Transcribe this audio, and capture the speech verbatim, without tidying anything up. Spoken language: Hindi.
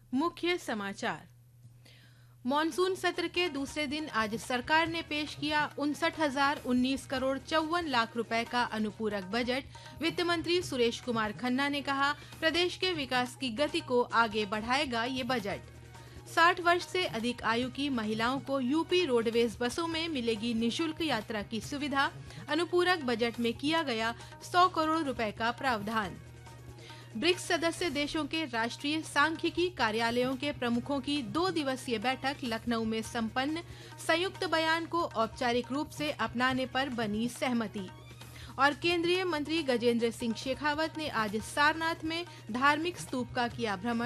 मुख्य समाचार। मॉनसून सत्र के दूसरे दिन आज सरकार ने पेश किया उनसठ हजार उन्नीस करोड़ चौवन लाख रुपए का अनुपूरक बजट। वित्त मंत्री सुरेश कुमार खन्ना ने कहा, प्रदेश के विकास की गति को आगे बढ़ाएगा ये बजट। साठ वर्ष से अधिक आयु की महिलाओं को यूपी रोडवेज बसों में मिलेगी निशुल्क यात्रा की सुविधा। अनुपूरक बजट में किया गया सौ करोड़ रुपए का प्रावधान। ब्रिक्स सदस्य देशों के राष्ट्रीय सांख्यिकी कार्यालयों के प्रमुखों की दो दिवसीय बैठक लखनऊ में संपन्न। संयुक्त बयान को औपचारिक रूप से अपनाने पर बनी सहमति। और केंद्रीय मंत्री गजेंद्र सिंह शेखावत ने आज सारनाथ में धार्मिक स्तूप का किया भ्रमण।